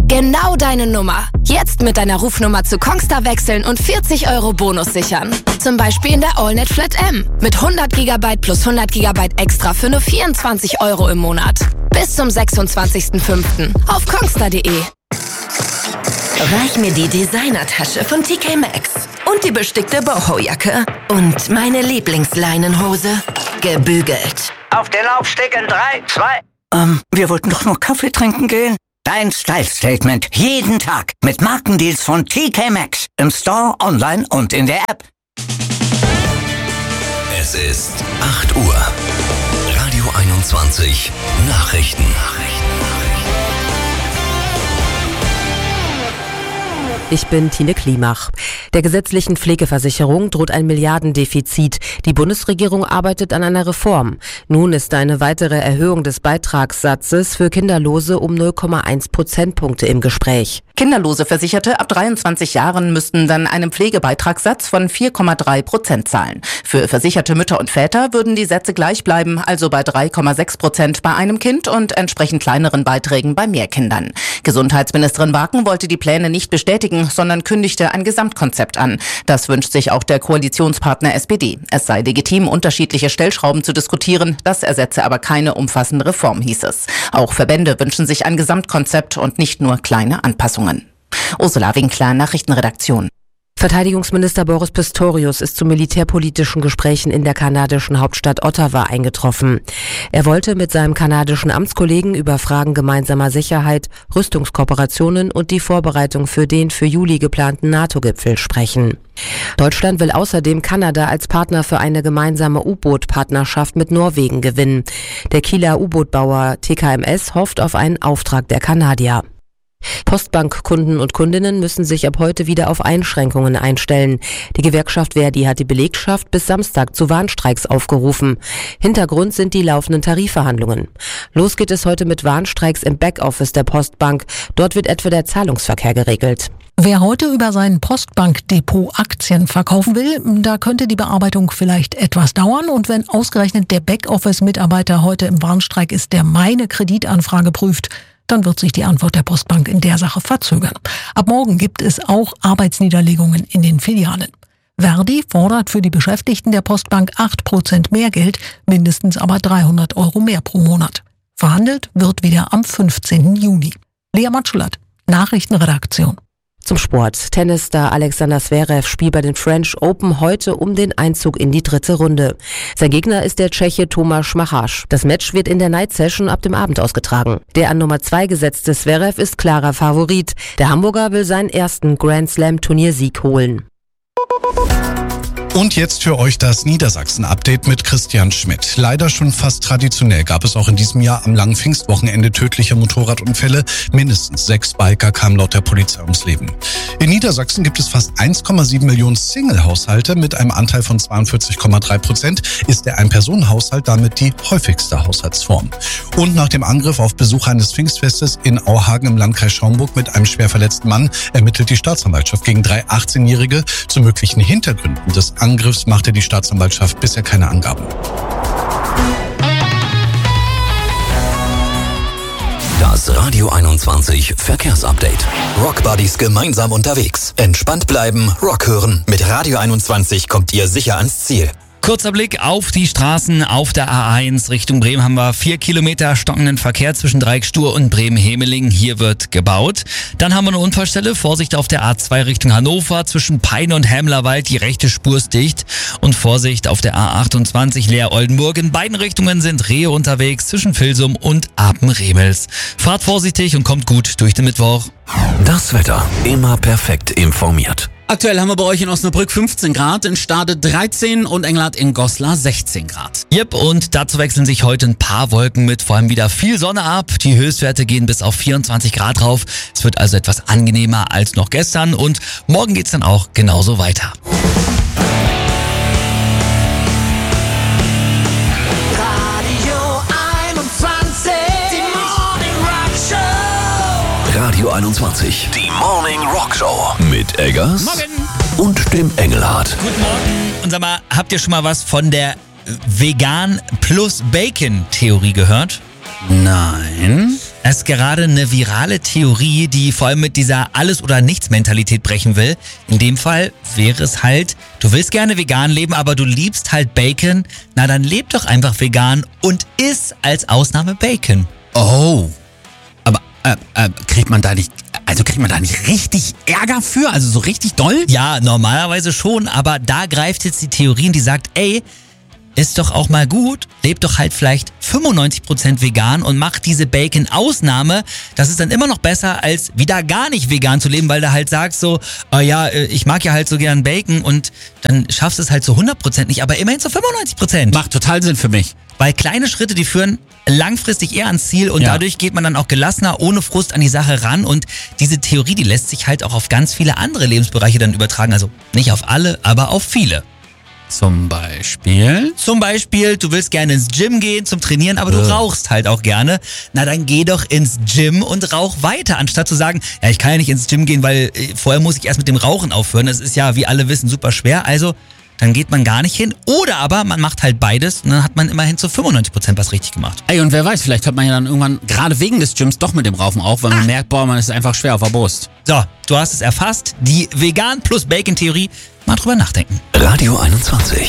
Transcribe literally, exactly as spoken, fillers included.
Genau deine Nummer. Jetzt mit deiner Rufnummer zu Kongstar wechseln und vierzig Euro Bonus sichern. Zum Beispiel in der AllNet Flat M. Mit hundert Gigabyte plus hundert Gigabyte extra für nur vierundzwanzig Euro im Monat. Bis zum sechsundzwanzigsten fünften auf kongstar punkt de. Reich mir die Designertasche von T K Maxx und die bestickte Boho-Jacke und meine Lieblingsleinenhose. Gebügelt. Auf den Laufsteg in drei, zwei... Ähm, wir wollten doch nur Kaffee trinken gehen. Dein Style-Statement jeden Tag mit Markendeals von T K Maxx. Im Store, online und in der App. Es ist acht Uhr. Radio einundzwanzig Nachrichten. Ich bin Tine Klimach. Der gesetzlichen Pflegeversicherung droht ein Milliardendefizit. Die Bundesregierung arbeitet an einer Reform. Nun ist eine weitere Erhöhung des Beitragssatzes für Kinderlose um null Komma eins Prozentpunkte im Gespräch. Kinderlose Versicherte ab dreiundzwanzig Jahren müssten dann einen Pflegebeitragssatz von vier Komma drei Prozent zahlen. Für versicherte Mütter und Väter würden die Sätze gleich bleiben, also bei drei Komma sechs Prozent bei einem Kind und entsprechend kleineren Beiträgen bei mehr Kindern. Gesundheitsministerin Barken wollte die Pläne nicht bestätigen, sondern kündigte ein Gesamtkonzept an. Das wünscht sich auch der Koalitionspartner S P D. Es sei legitim, unterschiedliche Stellschrauben zu diskutieren. Das ersetze aber keine umfassende Reform, hieß es. Auch Verbände wünschen sich ein Gesamtkonzept und nicht nur kleine Anpassungen. Ursula Winkler, Nachrichtenredaktion. Verteidigungsminister Boris Pistorius ist zu militärpolitischen Gesprächen in der kanadischen Hauptstadt Ottawa eingetroffen. Er wollte mit seinem kanadischen Amtskollegen über Fragen gemeinsamer Sicherheit, Rüstungskooperationen und die Vorbereitung für den für Juli geplanten NATO-Gipfel sprechen. Deutschland will außerdem Kanada als Partner für eine gemeinsame U-Boot-Partnerschaft mit Norwegen gewinnen. Der Kieler U-Boot-Bauer T K M S hofft auf einen Auftrag der Kanadier. Postbankkunden und Kundinnen müssen sich ab heute wieder auf Einschränkungen einstellen. Die Gewerkschaft Verdi hat die Belegschaft bis Samstag zu Warnstreiks aufgerufen. Hintergrund sind die laufenden Tarifverhandlungen. Los geht es heute mit Warnstreiks im Backoffice der Postbank. Dort wird etwa der Zahlungsverkehr geregelt. Wer heute über sein Postbankdepot Aktien verkaufen will, da könnte die Bearbeitung vielleicht etwas dauern. Und wenn ausgerechnet der Backoffice-Mitarbeiter heute im Warnstreik ist, der meine Kreditanfrage prüft, dann wird sich die Antwort der Postbank in der Sache verzögern. Ab morgen gibt es auch Arbeitsniederlegungen in den Filialen. Verdi fordert für die Beschäftigten der Postbank acht Prozent mehr Geld, mindestens aber dreihundert Euro mehr pro Monat. Verhandelt wird wieder am fünfzehnten Juni. Lea Matschullat, Nachrichtenredaktion. Zum Sport. Tennisstar Alexander Zverev spielt bei den French Open heute um den Einzug in die dritte Runde. Sein Gegner ist der Tscheche Tomáš Machač. Das Match wird in der Night Session ab dem Abend ausgetragen. Der an Nummer zwei gesetzte Zverev ist klarer Favorit. Der Hamburger will seinen ersten Grand Slam Turniersieg holen. Und jetzt für euch das Niedersachsen-Update mit Christian Schmidt. Leider schon fast traditionell gab es auch in diesem Jahr am langen Pfingstwochenende tödliche Motorradunfälle. Mindestens sechs Biker kamen laut der Polizei ums Leben. In Niedersachsen gibt es fast eins Komma sieben Millionen Single-Haushalte. Mit einem Anteil von zweiundvierzig Komma drei Prozent ist der Ein-Personen-Haushalt damit die häufigste Haushaltsform. Und nach dem Angriff auf Besucher eines Pfingstfestes in Auhagen im Landkreis Schaumburg mit einem schwer verletzten Mann ermittelt die Staatsanwaltschaft gegen drei achtzehnjährige. Zu möglichen Hintergründen des Angriffs machte die Staatsanwaltschaft bisher keine Angaben. Das Radio einundzwanzig Verkehrsupdate. Rockbuddies gemeinsam unterwegs. Entspannt bleiben, Rock hören. Mit Radio einundzwanzig kommt ihr sicher ans Ziel. Kurzer Blick auf die Straßen auf der A eins. Richtung Bremen haben wir vier Kilometer stockenden Verkehr zwischen Dreieckstur und Bremen-Hemeling. Hier wird gebaut. Dann haben wir eine Unfallstelle. Vorsicht auf der A zwei Richtung Hannover. Zwischen Peine und Hemlerwald. Die rechte Spur ist dicht. Und Vorsicht auf der A achtundzwanzig Leer-Oldenburg. In beiden Richtungen sind Rehe unterwegs zwischen Vilsum und Apen-Remels. Fahrt vorsichtig und kommt gut durch den Mittwoch. Das Wetter. Immer perfekt informiert. Aktuell haben wir bei euch in Osnabrück fünfzehn Grad, in Stade dreizehn und Englert in Goslar sechzehn Grad. Yep, und dazu wechseln sich heute ein paar Wolken mit vor allem wieder viel Sonne ab. Die Höchstwerte gehen bis auf vierundzwanzig Grad rauf. Es wird also etwas angenehmer als noch gestern und morgen geht's dann auch genauso weiter. Radio einundzwanzig, die Morning Rock Show mit Eggers Morgen. Und dem Engelhardt. Guten Morgen. Und sag mal, habt ihr schon mal was von der Vegan plus Bacon Theorie gehört? Nein. Das ist gerade eine virale Theorie, die vor allem mit dieser Alles-oder-Nichts-Mentalität brechen will. In dem Fall wäre es halt, du willst gerne vegan leben, aber du liebst halt Bacon. Na, dann leb doch einfach vegan und iss als Ausnahme Bacon. Oh, aber äh, äh, kriegt man da nicht, also kriegt man da nicht richtig Ärger für? Also so richtig doll? Ja, normalerweise schon, aber da greift jetzt die Theorie, die sagt, ey, ist doch auch mal gut, lebt doch halt vielleicht fünfundneunzig Prozent vegan und macht diese Bacon-Ausnahme. Das ist dann immer noch besser, als wieder gar nicht vegan zu leben, weil du halt sagst so, oh ja, ich mag ja halt so gern Bacon und dann schaffst du es halt zu hundert Prozent nicht, aber immerhin zu fünfundneunzig Prozent. Macht total Sinn für mich. Weil kleine Schritte, die führen langfristig eher ans Ziel und ja. dadurch geht man dann auch gelassener, ohne Frust an die Sache ran und diese Theorie, die lässt sich halt auch auf ganz viele andere Lebensbereiche dann übertragen. Also nicht auf alle, aber auf viele. Zum Beispiel? Zum Beispiel, du willst gerne ins Gym gehen zum Trainieren, aber du äh. rauchst halt auch gerne. Na, dann geh doch ins Gym und rauch weiter, anstatt zu sagen, ja, ich kann ja nicht ins Gym gehen, weil äh, vorher muss ich erst mit dem Rauchen aufhören. Das ist ja, wie alle wissen, super schwer. Also, dann geht man gar nicht hin. Oder aber man macht halt beides und dann hat man immerhin zu fünfundneunzig Prozent was richtig gemacht. Ey, und wer weiß, vielleicht hört man ja dann irgendwann, gerade wegen des Gyms, doch mit dem Rauchen auf, weil man Ach. merkt, boah, man ist einfach schwer auf der Brust. So, du hast es erfasst. Die Vegan plus Bacon-Theorie. Mal drüber nachdenken. Radio einundzwanzig.